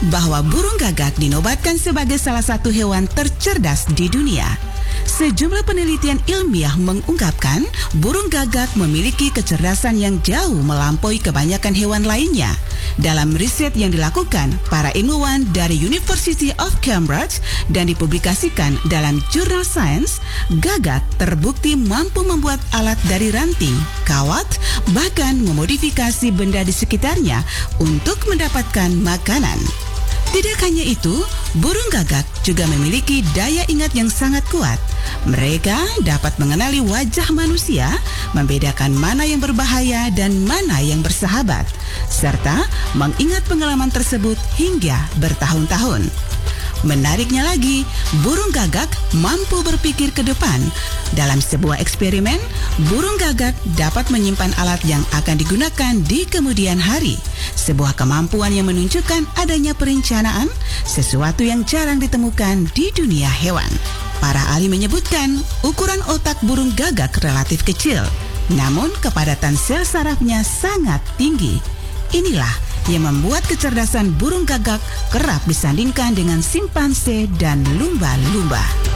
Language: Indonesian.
bahwa burung gagak dinobatkan sebagai salah satu hewan tercerdas di dunia. Sejumlah penelitian ilmiah mengungkapkan burung gagak memiliki kecerdasan yang jauh melampaui kebanyakan hewan lainnya. Dalam riset yang dilakukan para ilmuwan dari University of Cambridge dan dipublikasikan dalam jurnal Science, gagak terbukti mampu membuat alat dari ranting, kawat, bahkan memodifikasi benda di sekitarnya untuk mendapatkan makanan. Tidak hanya itu, burung gagak juga memiliki daya ingat yang sangat kuat. Mereka dapat mengenali wajah manusia, membedakan mana yang berbahaya dan mana yang bersahabat, serta mengingat pengalaman tersebut hingga bertahun-tahun. Menariknya lagi, burung gagak mampu berpikir ke depan. Dalam sebuah eksperimen, burung gagak dapat menyimpan alat yang akan digunakan di kemudian hari. Sebuah kemampuan yang menunjukkan adanya perencanaan, sesuatu yang jarang ditemukan di dunia hewan. Para ahli menyebutkan ukuran otak burung gagak relatif kecil, namun kepadatan sel sarafnya sangat tinggi. Inilah yang membuat kecerdasan burung gagak kerap disandingkan dengan simpanse dan lumba-lumba.